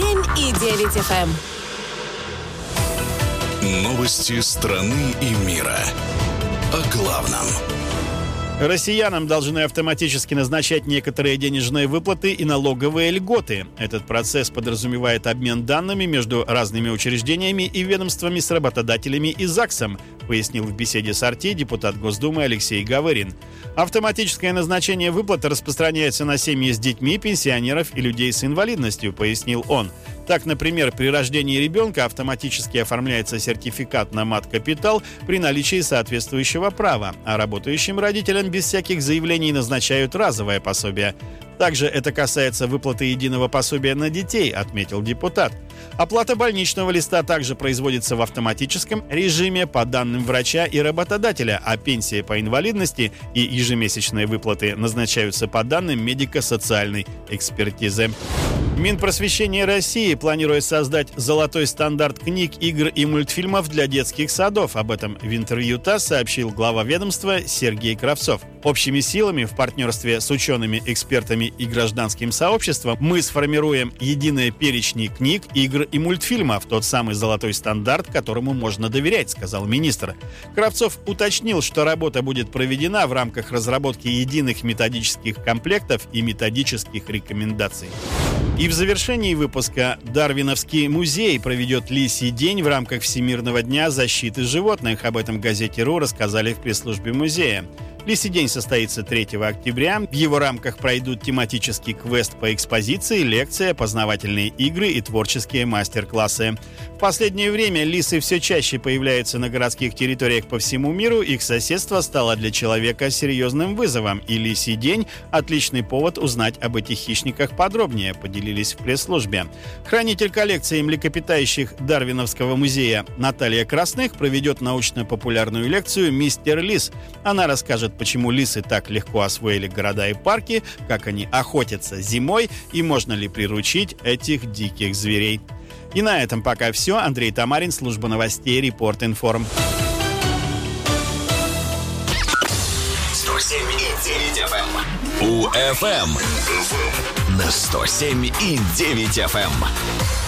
107,9 FM. Новости страны и мира. О главном. Россиянам должны автоматически назначать некоторые денежные выплаты и налоговые льготы. Этот процесс подразумевает обмен данными между разными учреждениями и ведомствами с работодателями и ЗАГСом, пояснил в беседе с «Арти» депутат Госдумы Алексей Гаверин. Автоматическое назначение выплаты распространяется на семьи с детьми, пенсионеров и людей с инвалидностью, пояснил он. Так, например, при рождении ребенка автоматически оформляется сертификат на мат-капитал при наличии соответствующего права, а работающим родителям без всяких заявлений назначают разовое пособие. Также это касается выплаты единого пособия на детей, отметил депутат. Оплата больничного листа также производится в автоматическом режиме по данным врача и работодателя, а пенсии по инвалидности и ежемесячные выплаты назначаются по данным медико-социальной экспертизы. Минпросвещение России планирует создать золотой стандарт книг, игр и мультфильмов для детских садов. Об этом в интервью ТАСС сообщил глава ведомства Сергей Кравцов. Общими силами в партнерстве с учеными, экспертами и гражданским сообществом мы сформируем единые перечни книг, игр и мультфильмов, тот самый золотой стандарт, которому можно доверять, сказал министр. Кравцов уточнил, что работа будет проведена в рамках разработки единых методических комплектов и методических рекомендаций. И в завершении выпуска Дарвиновский музей проведет Лисий день в рамках Всемирного дня защиты животных. Об этом в газете «РУ» рассказали в пресс-службе музея. Лисий день состоится 3 октября. В его рамках пройдут тематический квест по экспозиции, лекция, познавательные игры и творческие мастер-классы. В последнее время лисы все чаще появляются на городских территориях по всему миру. Их соседство стало для человека серьезным вызовом. И Лисий день – отличный повод узнать об этих хищниках подробнее, поделились в пресс-службе. Хранитель коллекции млекопитающих Дарвиновского музея Наталья Красных проведет научно-популярную лекцию «Мистер Лис». Она расскажет, почему лисы так легко освоили города и парки, как они охотятся зимой и можно ли приручить этих диких зверей. И на этом пока все. Андрей Тамарин, служба новостей, Репорт Информ. 107,9 FM. УФМ на 107,9 FM.